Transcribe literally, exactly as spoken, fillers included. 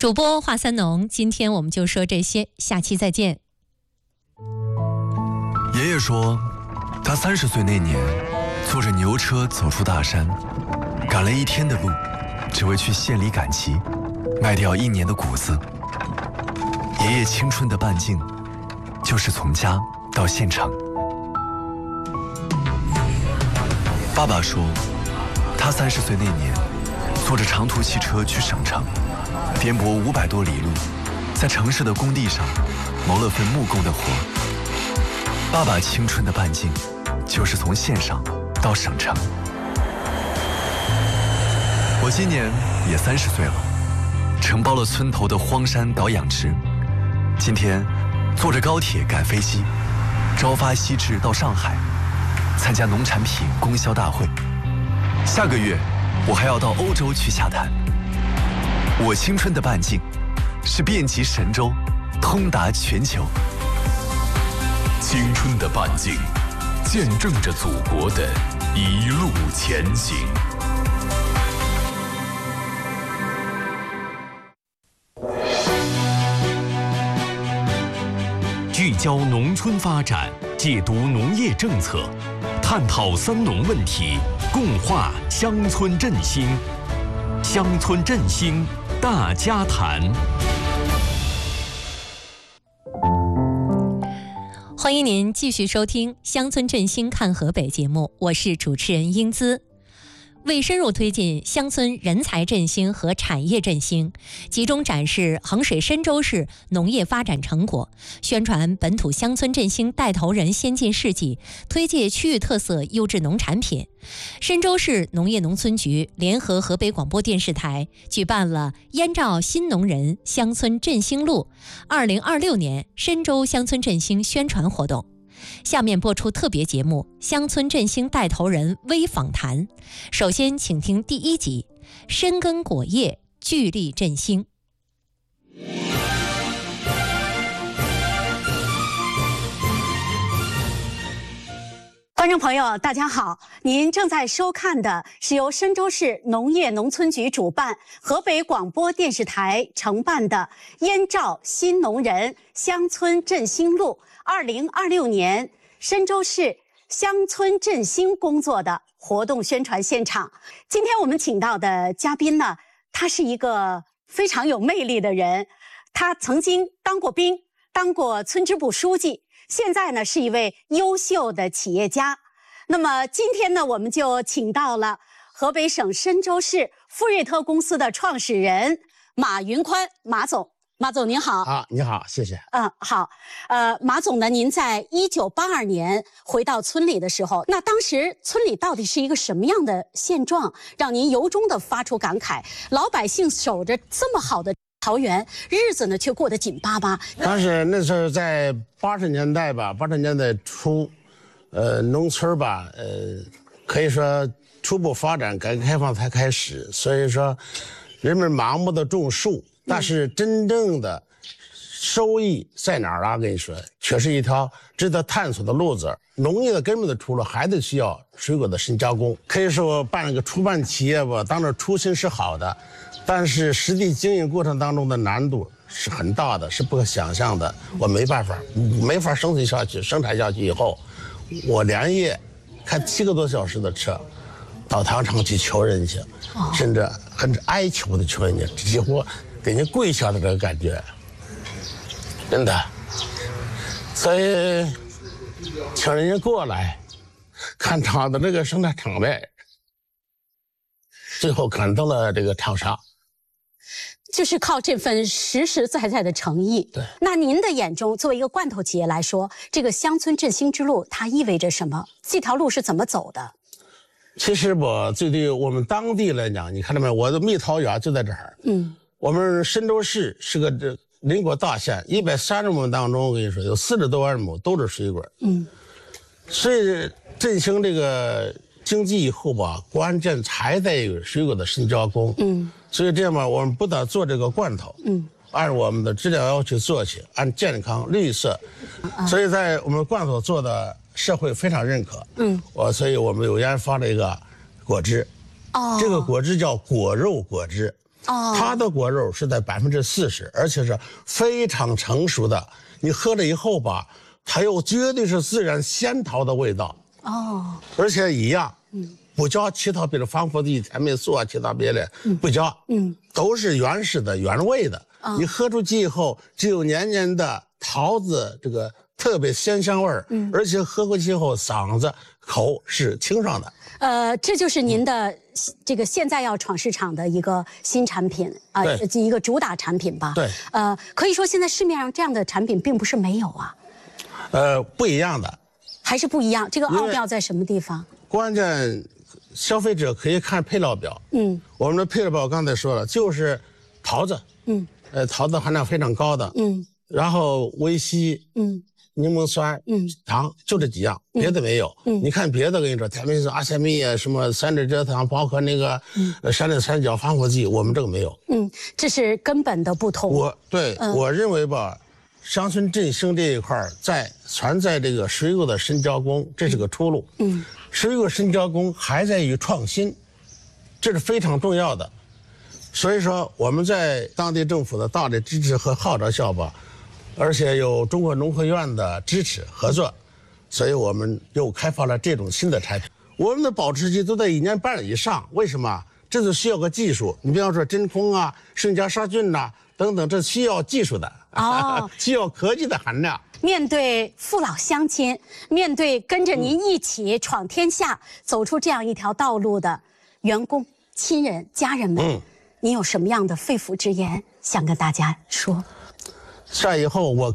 主播华三农，今天我们就说这些，下期再见。 爷爷说，他三十岁那年，坐着牛车走出大山，赶了一天的路，只为去县里赶集，卖掉一年的谷子。爷爷青春的半径，就是从家到县城。爸爸说，他三十岁那年，坐着长途汽车去省城，颠簸五百多里路，在城市的工地上谋了份木工的活。爸爸青春的半径，就是从县上到省城。我今年也三十岁了，承包了村头的荒山岛养殖。今天坐着高铁赶飞机，朝发夕至到上海，参加农产品供销大会。下个月我还要到欧洲去洽谈。我青春的半径是遍及神州，通达全球。 青春的半径，见证着祖国的一路前行。聚焦农村发展，解读农业政策，探讨三农问题，共话乡村振兴。乡村振兴大家谈。 欢迎您继续收听《乡村振兴看河北》节目，我是主持人英姿。为深入推进乡村人才振兴和产业振兴，集中展示衡水深州市农业发展成果，宣传本土乡村振兴带头人先进事迹，推介区域特色优质农产品，深州市农业农村局联合河北广播电视台举办了燕赵新农人乡村振兴路二零二六年深州乡村振兴宣传活动。下面播出特别节目《乡村振兴带头人微访谈》。首先，请听第一集：深耕果业，聚力振兴。 观众朋友，大家好，您正在收看的是由深州市农业农村局主办、河北广播电视台承办的燕赵新农人乡村振兴路二零二六年深州市乡村振兴工作的活动宣传现场。今天我们请到的嘉宾呢，他是一个非常有魅力的人，他曾经当过兵，当过村支部书记，现在呢是一位优秀的企业家。那么今天呢，我们就请到了河北省深州市富瑞特公司的创始人马云宽马总。马总您好。 啊，你好，谢谢。 嗯，好。呃，马总呢，您在一九八二年回到村里的时候，那当时村里到底是一个什么样的现状，让您由衷的发出感慨？老百姓守着这么好的桃园，日子呢却过得紧巴巴。 当时那时候在八十年代吧，八十年代初，呃，农村吧，呃，可以说初步发展，改革开放才开始，所以说人们盲目的种树。但是真正的收益在哪儿啊？跟你说，却是一条值得探索的路子。农业的根本的出路还得需要水果的深加工。可以说我办了个初办企业吧，当然初心是好的，但是实际经营过程当中的难度是很大的，是不可想象的。我没办法，没法生存下去，生产下去以后，我连夜开七个多小时的车到糖厂去求人去，甚至很哀求的求人家，几乎给人跪下的这个感觉，真的。所以请人家过来看厂的这个生产场面，最后感动了这个厂商。 就是靠这份实实在在的诚意。 对。 那您的眼中，作为一个罐头企业来说，这个乡村振兴之路它意味着什么？这条路是怎么走的？ 其实吧，这对我们当地来讲，你看到没有？我的蜜桃园就在这儿。嗯。我们深州市是个这邻国大县，一百三十亩当中，我跟你说有四十多万亩都是水果。嗯。所以振兴这个经济以后吧，关键还在于水果的深加工。嗯。所以这样吧，我们不但做这个罐头，嗯，按我们的质量要求做起，按健康、绿色，嗯、所以在我们罐头做的社会非常认可。嗯。我所以我们有研发了一个果汁。哦。这个果汁叫果肉果汁。 哦， 它的果肉是在百分之四十，而且是非常成熟的。你喝了以后吧，它有绝对是自然仙桃的味道。 哦， 而且一样，嗯，不加其他别的防腐剂、甜霉素啊，其他别的、嗯、不加，嗯，都是原始的、原味的。哦、你喝出去以后，只有黏黏的桃子这个特别鲜香味儿，嗯，而且喝过去以后嗓子口是清爽的。 呃，这就是您的、嗯、这个现在要闯市场的一个新产品啊，呃、一个主打产品吧。 对， 呃，可以说现在市面上这样的产品并不是没有啊。 呃，不一样的。还是不一样，这个奥妙在什么地方？ 关键，消费者可以看配料表。嗯，我们的配料表刚才说了，就是桃子，嗯，呃，桃子含量非常高的，嗯，然后维 C， 嗯，柠檬酸，嗯，糖，就这几样，别的没有。嗯，你看别的，跟你说甜霉素、阿塞米啊，什么三脂蔗糖，包括那个呃山梨酸角防腐剂，我们这个没有。 嗯，这是根本的不同。 我对、嗯、我认为吧。乡村振兴这一块在全在这个水果的深加工，这是个出路。嗯，水果深加工还在于创新，这是非常重要的。所以说我们在当地政府的大力支持和号召下吧，而且有中国农科院的支持合作，所以我们又开发了这种新的产品。我们的保质期都在一年半以上，为什么？这是需要个技术。你比方说真空啊、生姜杀菌呐、啊、等等，这需要技术的。哦，需要科技的含量。 面对父老乡亲，面对跟着您一起闯天下、嗯、走出这样一条道路的员工、亲人、家人们，嗯，您有什么样的肺腑之言想跟大家说？ 这以后我。